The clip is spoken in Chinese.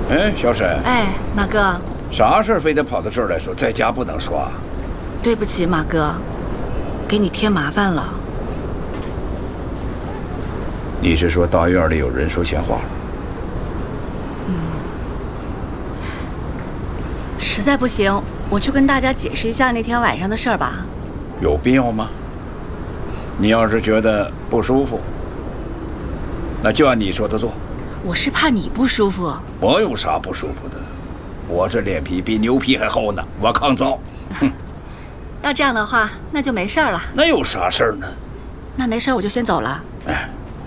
哎，小沈。 哎，马哥。 啥事儿非得跑到这儿来说，在家不能说啊？ 对不起，马哥，给你添麻烦了。 你是说大院里有人说闲话了？ 实在不行，我去跟大家解释一下那天晚上的事儿吧。 有必要吗？你要是觉得不舒服，那就按你说的做。 我是怕你不舒服。 我有啥不舒服的？我这脸皮比牛皮还厚呢，我抗造。哼， 要这样的话，那就没事儿了。 那有啥事儿呢？ 那没事儿，我就先走了。 哎。